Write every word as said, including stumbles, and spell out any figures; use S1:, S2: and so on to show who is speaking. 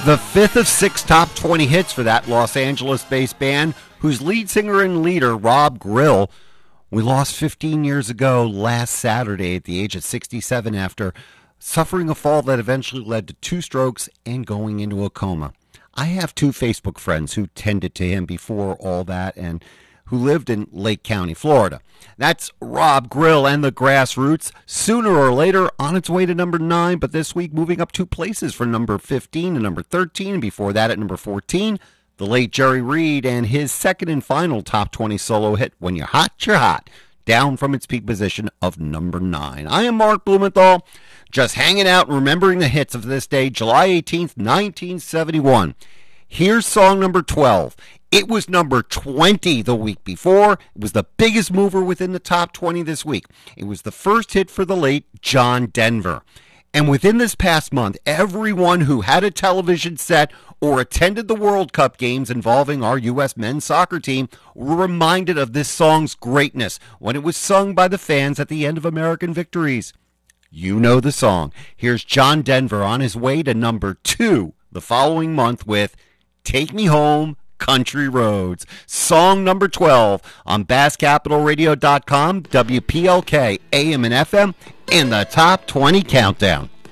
S1: The fifth of six top twenty hits for that Los Angeles-based band, whose lead singer and leader, Rob Grill, we lost fifteen years ago last Saturday at the age of sixty-seven after suffering a fall that eventually led to two strokes and going into a coma. I have two Facebook friends who tended to him before all that and who lived in Lake County, Florida. That's Rob Grill and the Grassroots, sooner or later on its way to number nine, but this week moving up two places from number fifteen to number thirteen, and before that at number fourteen, the late Jerry Reed and his second and final top twenty solo hit, When You're Hot, You're Hot, down from its peak position of number nine. I am Mark Blumenthal, just hanging out and remembering the hits of this day, July eighteenth, nineteen seventy-one. Here's song number twelve. It was number twenty the week before. It was the biggest mover within the top twenty this week. It was the first hit for the late John Denver. And within this past month, everyone who had a television set or attended the World Cup games involving our U S men's soccer team were reminded of this song's greatness when it was sung by the fans at the end of American victories. You know the song. Here's John Denver on his way to number two the following month with Take Me Home, Country Roads. Song number twelve on Bass Capital Radio dot com, W P L K, A M and F M, in the Top twenty Countdown.